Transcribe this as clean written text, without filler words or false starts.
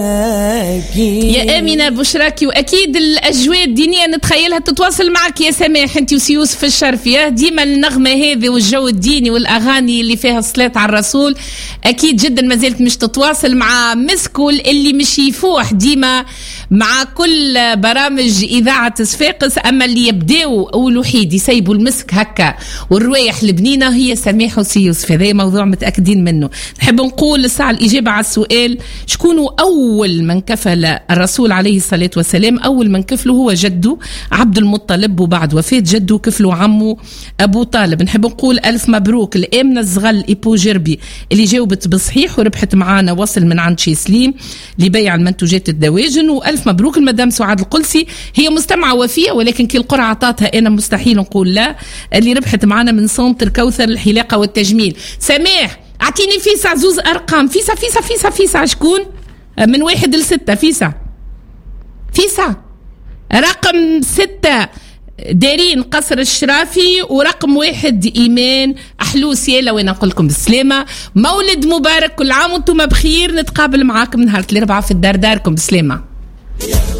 يا آمنة بشراكي، وأكيد الأجواء الدينية نتخيلها تتواصل معك يا سماح أنت وسيوسف الشرفي. ديما النغمة هذه والجو الديني والأغاني اللي فيها الصلاة على الرسول أكيد جدا ما زالت مش تتواصل مع مسكول اللي مش يفوح ديما مع كل برامج إذاعة صفاقس. أما اللي يبداوا والوحيد يسيبوا المسك هكا والروايح البنينة هي سماح وسيوسف. هذا موضوع متأكدين منه. نحب نقول الساعة الإجابة على السؤال شكونوا أول من كفل الرسول عليه الصلاة والسلام. أول من كفله هو جده عبد المطلب، وبعد وفاة جده كفله عمه أبو طالب. نحب نقول ألف مبروك الآمنة الزغل إيبو جربي اللي جاوبت بصحيح وربحت معانا وصل من عند شي سليم لبيع المنتوجات الدواجن. وألف مبروك المدام سعاد القلسي، هي مستمعة وفية ولكن كي القرعة عطاتها أنا مستحيل نقول لا، اللي ربحت معانا من سنتر كوثر الحلاقة والتجميل. سماح أعطيني فيسع زوز أرقام. فيسع شكون من 1 ل6؟ فيسع رقم 6 دارين قصر الشرافي، ورقم 1 إيمان أحلوسي. لو أنا نقول لكم بالسلامة، مولد مبارك، كل عام وانتم بخير. نتقابل معاكم نهار الأربعاء في الدار داركم بالسلامة.